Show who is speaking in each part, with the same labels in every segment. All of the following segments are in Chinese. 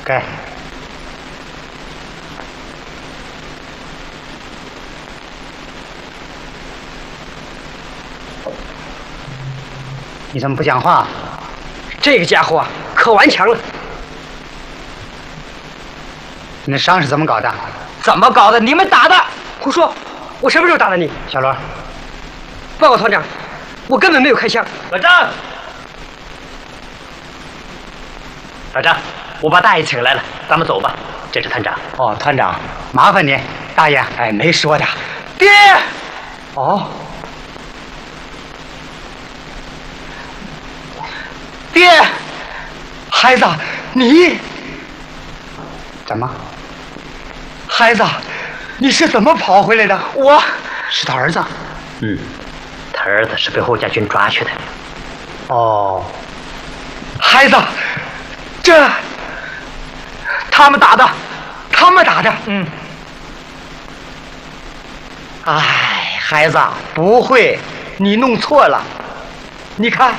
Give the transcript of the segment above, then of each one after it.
Speaker 1: 该。你怎么不讲话？
Speaker 2: 这个家伙啊，可顽强了。
Speaker 1: 你的伤是怎么搞的？
Speaker 2: 怎么搞的？你们打的！胡说！我什么时候打的你？
Speaker 1: 小罗，
Speaker 2: 报告团长，我根本没有开枪。
Speaker 3: 老张，老张，我把大爷请来了，咱们走吧。这是团长。
Speaker 1: 哦，团长，麻烦你，大爷。
Speaker 2: 哎，没说的。爹！
Speaker 1: 哦，
Speaker 2: 爹！孩子，你
Speaker 1: 怎么？
Speaker 2: 孩子，你是怎么跑回来的？我
Speaker 1: 是他儿子。
Speaker 3: 嗯，他儿子是被后家军抓去的。
Speaker 1: 哦，
Speaker 2: 孩子，这他们打的，他们打的。
Speaker 1: 嗯。
Speaker 2: 哎，孩子，不会，你弄错了。你看，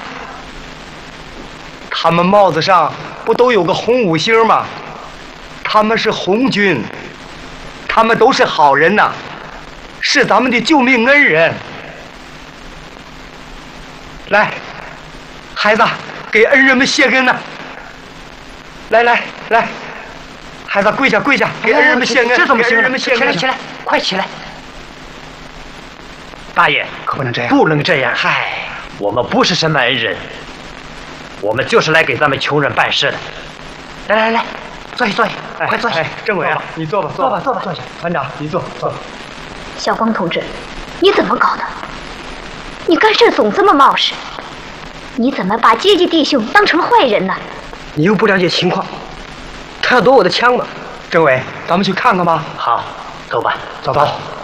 Speaker 2: 他们帽子上不都有个红五星吗？他们是红军，他们都是好人呐，是咱们的救命恩人。来，孩子，给恩人们谢恩呐！来来来，孩子跪下跪下，给恩人们谢恩，
Speaker 3: 这怎么行？
Speaker 2: 给恩人们谢恩！
Speaker 3: 起来起来，快起来！大爷，
Speaker 1: 可不能这样。
Speaker 3: 不能这样！
Speaker 2: 嗨，
Speaker 3: 我们不是什么恩人，我们就是来给咱们穷人办事的。来来来，坐下坐下，快坐下。
Speaker 2: 政委啊，你坐吧坐吧坐吧坐下。团长，你坐坐。
Speaker 4: 小光同志，你怎么搞的？你干事总这么冒失，你怎么把阶级弟兄当成了坏人呢？
Speaker 2: 你又不了解情况，他要夺我的枪吗？政委，咱们去看看吧。
Speaker 3: 好，走吧，
Speaker 2: 走吧。